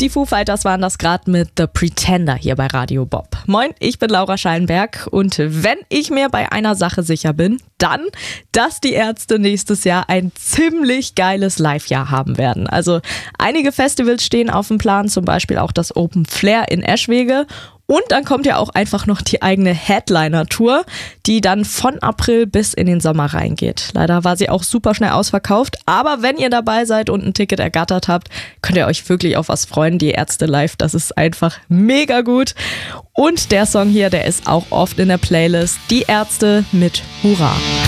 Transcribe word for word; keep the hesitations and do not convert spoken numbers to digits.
Die Foo Fighters waren das gerade mit The Pretender hier bei Radio Bob. Moin, ich bin Laura Schallenberg und wenn ich mir bei einer Sache sicher bin, dann, dass die Ärzte nächstes Jahr ein ziemlich geiles Live-Jahr haben werden. Also einige Festivals stehen auf dem Plan, zum Beispiel auch das Open Flair in Eschwege. Und dann kommt ja auch einfach noch die eigene Headliner-Tour, die dann von April bis in den Sommer reingeht. Leider war sie auch super schnell ausverkauft, aber wenn ihr dabei seid und ein Ticket ergattert habt, könnt ihr euch wirklich auf was freuen. Die Ärzte live, das ist einfach mega gut. Und der Song hier, der ist auch oft in der Playlist. Die Ärzte mit Hurra.